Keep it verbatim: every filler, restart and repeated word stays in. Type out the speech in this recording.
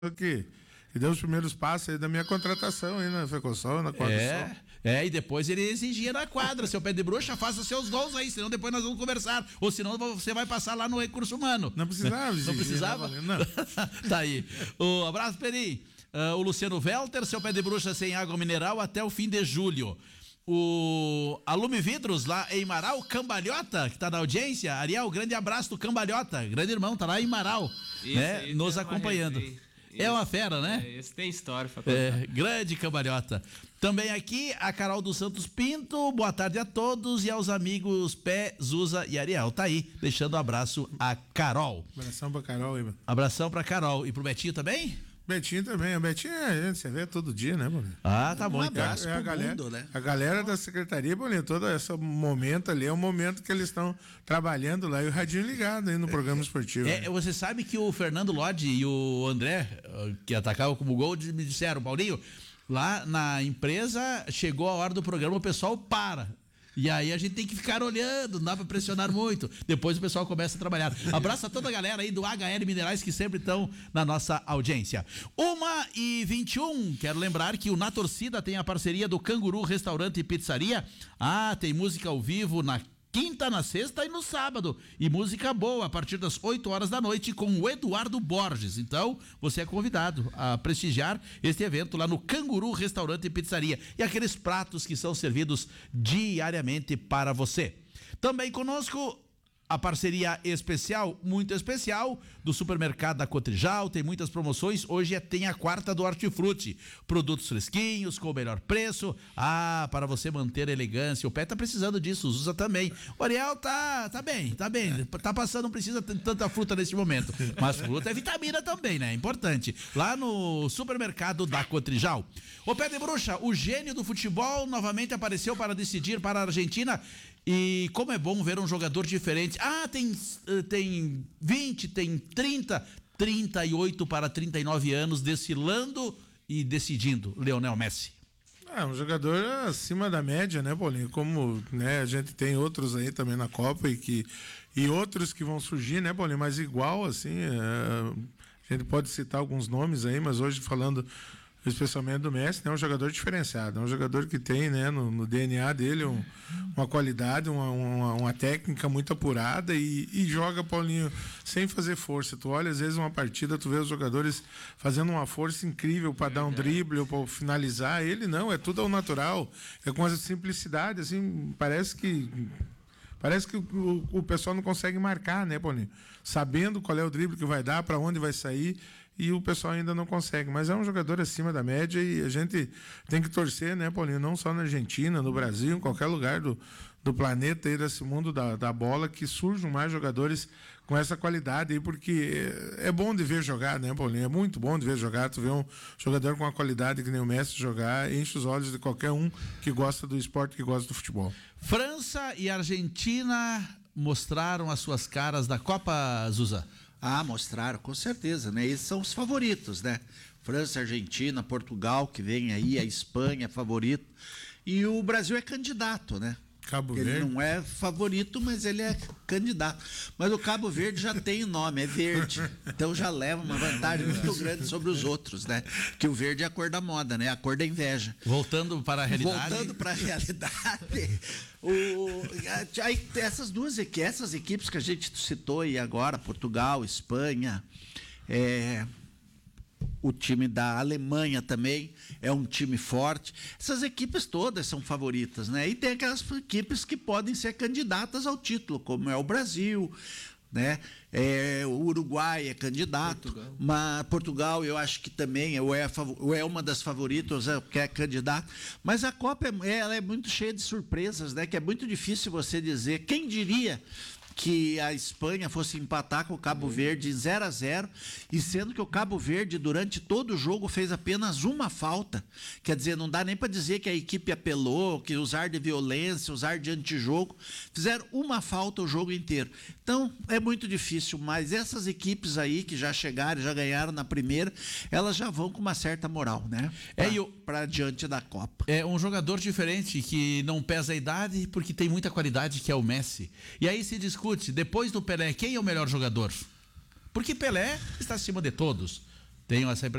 que, que deu os primeiros passos aí da minha contratação aí na Fecosol, na quadra. É, é, e depois ele exigia na quadra, seu pé de bruxa, faça seus gols aí, senão depois nós vamos conversar, ou senão você vai passar lá no recurso humano. Não precisava exigir. Não precisava? Não. Tá aí. O abraço, Peri. Uh, o Luciano Velter, seu pé de bruxa sem água mineral até o fim de julho. O Alume Vidros lá em Marau, Cambalhota, que tá na audiência. Ariel, grande abraço do Cambalhota, grande irmão, tá lá em Marau, isso, né, isso nos é acompanhando. Uma é uma fera, né? É, esse tem história pra contar. É, grande Cambalhota. Também aqui a Carol dos Santos Pinto, boa tarde a todos e aos amigos Pé, Zuza e Ariel. Tá aí, deixando um abraço a Carol. Abração pra Carol aí, mano. Abração pra Carol. E pro Betinho também? Betinho também, a Betinho é, gente, você vê todo dia, né, Boninho? Ah, tá bom. Um então. abraço é, é a galera, mundo, né? A galera da secretaria, Boninho, todo esse momento ali é o momento que eles estão trabalhando lá e o radinho ligado aí no programa esportivo. É, né? Você sabe que o Fernando Lodge e o André, que atacavam como gol, me disseram, Paulinho, lá na empresa chegou a hora do programa, o pessoal para. E aí a gente tem que ficar olhando, não dá pra pressionar muito. Depois o pessoal começa a trabalhar. Abraço a toda a galera aí do H L Minerais que sempre estão na nossa audiência. uma e vinte e um, quero lembrar que o Na Torcida tem a parceria do Canguru Restaurante e Pizzaria. Ah, tem música ao vivo na quinta, na sexta e no sábado. E música boa a partir das oito horas da noite com o Eduardo Borges. Então, você é convidado a prestigiar este evento lá no Canguru Restaurante e Pizzaria. E aqueles pratos que são servidos diariamente para você. Também conosco a parceria especial, muito especial, do Supermercado da Cotrijal, tem muitas promoções, hoje é, tem a quarta do Hortifruti, produtos fresquinhos, com o melhor preço, ah, para você manter a elegância, o pé tá precisando disso, usa também, o Ariel tá, tá bem, tá bem, tá passando, não precisa ter tanta fruta nesse momento, mas fruta é vitamina também, né, importante, lá no Supermercado da Cotrijal. O Pé de Bruxa, o gênio do futebol, novamente apareceu para decidir para a Argentina. E como é bom ver um jogador diferente. Ah, tem, tem vinte, tem trinta, trinta e oito para trinta e nove anos, desfilando e decidindo, Lionel Messi. É, um jogador acima da média, né, Paulinho? Como, né, a gente tem outros aí também na Copa e, que, e outros que vão surgir, né, Paulinho? Mas igual, assim, é, a gente pode citar alguns nomes aí, mas hoje falando especialmente do Messi, é né, um jogador diferenciado, é um jogador que tem, né, no, no D N A dele um, uma qualidade, uma, uma, uma técnica muito apurada e, e joga, Paulinho, sem fazer força. Tu olha às vezes uma partida, tu vê os jogadores fazendo uma força incrível para é, dar um é. drible ou para finalizar, ele não, é tudo ao natural, é com essa simplicidade, assim, parece que Parece que o, o pessoal não consegue marcar, né, Paulinho? Sabendo qual é o drible que vai dar, para onde vai sair, e o pessoal ainda não consegue. Mas é um jogador acima da média e a gente tem que torcer, né, Paulinho? Não só na Argentina, no Brasil, em qualquer lugar do, do planeta aí, desse mundo da, da bola, que surjam mais jogadores com essa qualidade aí, porque é, é bom de ver jogar, né, Paulinho? É muito bom de ver jogar. Tu vê um jogador com uma qualidade que nem o Messi jogar, enche os olhos de qualquer um que gosta do esporte, que gosta do futebol. França e Argentina mostraram as suas caras da Copa, Zuza? Ah, mostraram, com certeza, né? Esses são os favoritos, né? França, Argentina, Portugal, que vem aí, a Espanha é favorito. E o Brasil é candidato, né? Cabo ele Verde. Não é favorito, mas ele é candidato. Mas o Cabo Verde já tem nome, é verde. Então já leva uma vantagem muito grande sobre os outros, né? Que o verde é a cor da moda, né? A cor da inveja. Voltando para a realidade. Voltando para a realidade. o, aí, essas duas equipes, essas equipes que a gente citou aí agora, Portugal, Espanha, é... o time da Alemanha também é um time forte. Essas equipes todas são favoritas, né? E tem aquelas equipes que podem ser candidatas ao título, como é o Brasil, né? É, o Uruguai é candidato, Portugal. mas Portugal eu acho que também ou é, ou é uma das favoritas, é, que é candidato. Mas a Copa é, ela é muito cheia de surpresas, né? Que é muito difícil você dizer. Quem diria que a Espanha fosse empatar com o Cabo Verde em zero a zero, e sendo que o Cabo Verde durante todo o jogo fez apenas uma falta. Quer dizer, não dá nem para dizer que a equipe apelou, que usar de violência, usar de antijogo, fizeram uma falta o jogo inteiro. Então é muito difícil, mas essas equipes aí que já chegaram, já ganharam na primeira, elas já vão com uma certa moral, né? Pra, é, eu, pra diante da Copa. É um jogador diferente que não pesa a idade porque tem muita qualidade, que é o Messi. E aí se discute, depois do Pelé, quem é o melhor jogador? Porque Pelé está acima de todos. Tenho essa impressão.